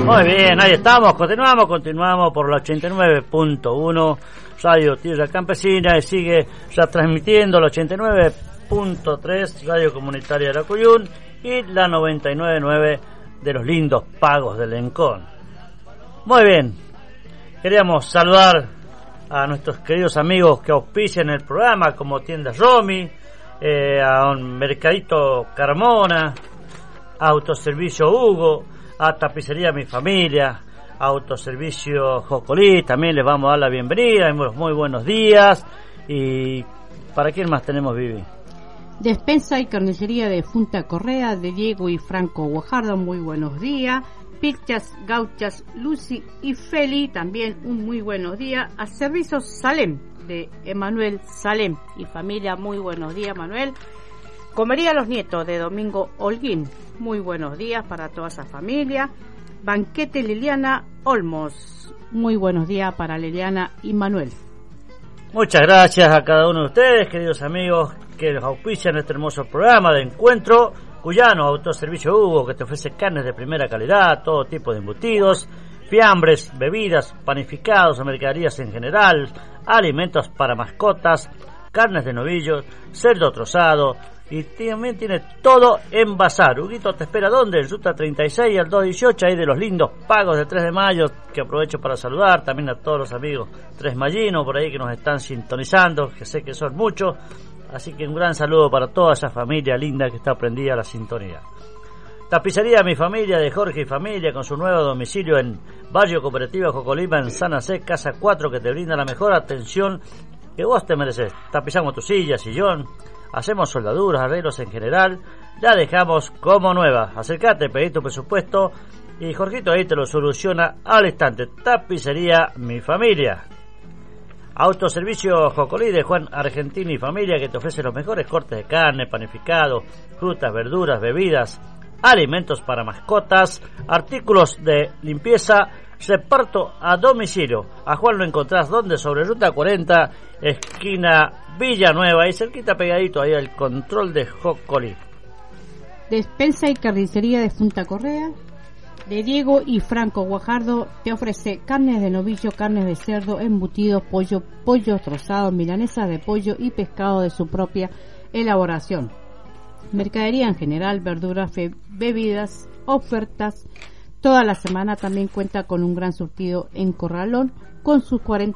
Muy bien, ahí estamos, continuamos por la 89.1 Radio Tierra Campesina y sigue ya transmitiendo la 89.3 Radio Comunitaria de Aracuyún y la 99.9 de los lindos Pagos del Lencón. Muy bien, queríamos saludar a nuestros queridos amigos que auspician el programa, como Tienda Romy, a un Mercadito Carmona, Autoservicio Hugo, a Tapicería Mi Familia, Autoservicio Jocolí. También les vamos a dar la bienvenida, muy buenos días. ¿Y para quién más tenemos, Vivi? Despensa y carnicería de Funta Correa, de Diego y Franco Guajardo, muy buenos días. Pizzas Gauchas Lucy y Feli, también un muy buenos días. A Servicios Salem, de Emanuel Salem y familia, muy buenos días, Manuel. Comería Los Nietos, de Domingo Holguín, muy buenos días para toda esa familia. Banquete Liliana Olmos, muy buenos días para Liliana y Manuel. Muchas gracias a cada uno de ustedes, queridos amigos, que los auspician este hermoso programa de encuentro cuyano. Autoservicio Hugo, que te ofrece carnes de primera calidad, todo tipo de embutidos, fiambres, bebidas, panificados, mercaderías en general, alimentos para mascotas, carnes de novillo, cerdo trozado, y también tiene todo en bazar. Huguito te espera, ¿dónde? En Ruta 36 al 218, ahí de los lindos Pagos de 3 de mayo, que aprovecho para saludar también a todos los amigos tres mayinos por ahí que nos están sintonizando, que sé que son muchos, así que un gran saludo para toda esa familia linda que está prendida a la sintonía. Tapicería Mi Familia, de Jorge y Familia, con su nuevo domicilio en Barrio Cooperativa Jocolima, en San José, Casa 4, que te brinda la mejor atención que vos te mereces. Tapizamos tu silla, sillón, hacemos soldaduras, arreglos en general, la dejamos como nueva. Acercate, pedí tu presupuesto y Jorgito ahí te lo soluciona al instante. Tapicería Mi Familia. Autoservicio Jocolí, de Juan Argentini y Familia, que te ofrece los mejores cortes de carne, panificado, frutas, verduras, bebidas, alimentos para mascotas, artículos de limpieza, reparto a domicilio. A Juan lo encontrás donde, sobre Ruta 40, esquina Villanueva, y cerquita pegadito ahí al control de Jocolí. Despensa y carnicería de Funta Correa, de Diego y Franco Guajardo, te ofrece carnes de novillo, carnes de cerdo, embutidos, pollo trozado, milanesas de pollo y pescado de su propia elaboración. Mercadería en general, verduras, bebidas, ofertas. Toda la semana también cuenta con un gran surtido en Corralón, con sus 40